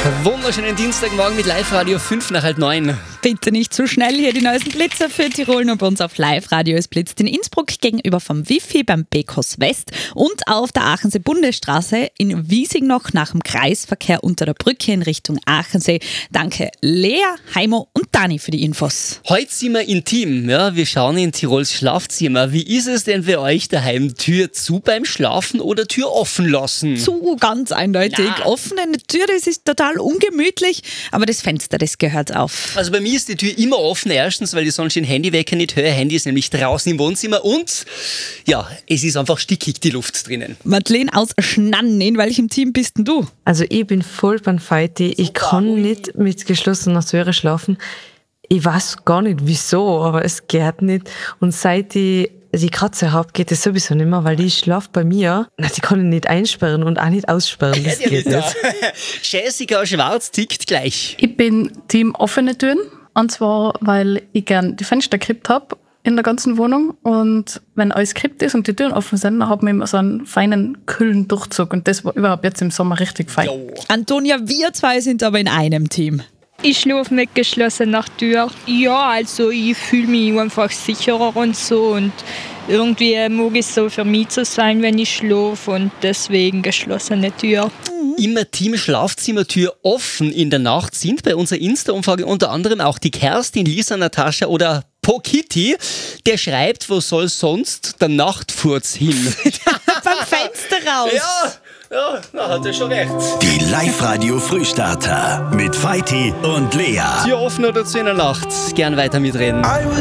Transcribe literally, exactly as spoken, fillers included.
Wunderschönen Dienstagmorgen mit Live-Radio fünf nach halb neun. Bitte nicht zu schnell, hier die neuesten Blitzer für Tirol. Nur bei uns auf Live-Radio. Es blitzt in Innsbruck gegenüber vom Wifi beim Bekos West und auf der Aachensee Bundesstraße in Wiesing noch nach dem Kreisverkehr unter der Brücke in Richtung Aachensee. Danke Lea, Heimo und Dani für die Infos. Heute sind wir intim. Ja, wir schauen in Tirols Schlafzimmer. Wie ist es denn für euch daheim? Tür zu beim Schlafen oder Tür offen lassen? Zu, ganz eindeutig. Na. Offene Tür, das ist total ungemütlich, aber das Fenster, das gehört auf. Also bei mir ist die Tür immer offen. Erstens, weil ich sonst den Handywecker nicht höre. Handy ist nämlich draußen im Wohnzimmer und ja, es ist einfach stickig, die Luft drinnen. Madeleine aus Schnannen, in welchem Team bist denn du? Also ich bin voll beim Fighty. Ich kann nicht mit geschlossener Türe schlafen. Ich weiß gar nicht wieso, aber es geht nicht. Und seit ich die Katze habe, geht es sowieso nicht mehr, weil die schlaft bei mir. Na, die kann ich nicht einsperren und auch nicht aussperren. Das geht nicht. Jessica Schwarz tickt gleich. Ich bin Team offene Türen. Und zwar, weil ich gern die Fenster gekippt habe in der ganzen Wohnung. Und wenn alles gekippt ist und die Türen offen sind, dann hat man immer so einen feinen, kühlen Durchzug. Und das war überhaupt jetzt im Sommer richtig fein. Jo. Antonia, wir zwei sind aber in einem Team. Ich schlafe mit geschlossener Tür. Ja, also ich fühle mich einfach sicherer und so. Und irgendwie mag es so für mich zu sein, wenn ich schlafe. Und deswegen geschlossene Tür. Immer Team Schlafzimmertür offen in der Nacht sind bei unserer Insta-Umfrage unter anderem auch die Kerstin, Lisa, Natascha oder Pokiti. Der schreibt, wo soll sonst der Nachtfurz hin? Beim Fenster raus. Ja, ja, na, hat er schon recht. Die Live-Radio-Frühstarter mit Fighty und Lea. Tür offen oder zu in der Nacht? Gern weiter mitreden. I was